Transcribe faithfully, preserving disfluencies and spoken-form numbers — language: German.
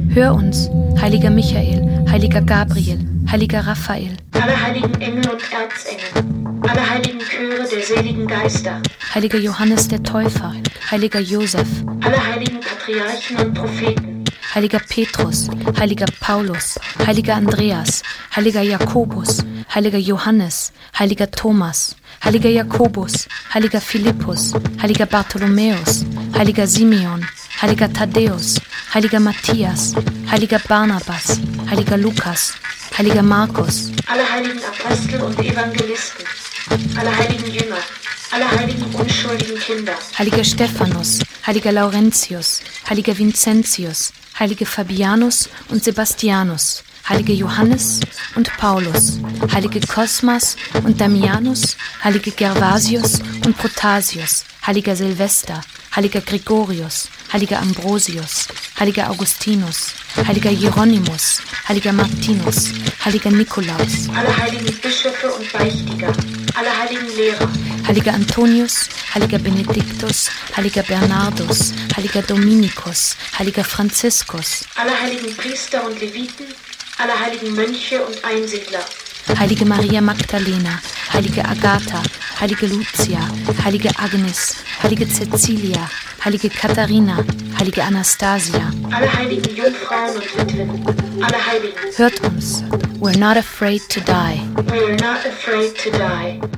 Hör uns, heiliger Michael, heiliger Gabriel, heiliger Raphael. Alle heiligen Engel und Erzengel, alle heiligen Chöre der seligen Geister. Heiliger Johannes der Täufer, heiliger Josef. Alle heiligen Patriarchen und Propheten. Heiliger Petrus, heiliger Paulus, heiliger Andreas, heiliger Jakobus, heiliger Johannes, heiliger Thomas, heiliger Jakobus, heiliger Philippus, heiliger Bartholomäus, heiliger Simeon, heiliger Thaddäus, heiliger Matthias, heiliger Barnabas, heiliger Lukas, heiliger Markus. Alle heiligen Apostel und Evangelisten, alle heiligen Jünger, alle heiligen unschuldigen Kinder. Heiliger Stephanus, heiliger Laurentius, heiliger Vincentius, heilige Fabianus und Sebastianus, heilige Johannes und Paulus, heilige Kosmas und Damianus, heilige Gervasius und Protasius, heiliger Silvester, heiliger Gregorius, heiliger Ambrosius, heiliger Augustinus, heiliger Hieronymus, heiliger Martinus, heiliger Nikolaus, alle heiligen Bischöfe und Beichtiger, alle heiligen Lehrer, heiliger Antonius, heiliger Benediktus, heiliger Bernardus, heiliger Dominikus, heiliger Franziskus, alle heiligen Priester und Leviten, alle heiligen Mönche und Einsiedler, heilige Maria Magdalena, heilige Agatha, heilige Lucia, heilige Agnes, heilige Cäcilia, heilige Katharina, heilige Anastasia, alle heiligen Jungfrauen und Witwen, alle Heiligen. Hört uns, we're not afraid to die. We're not afraid to die.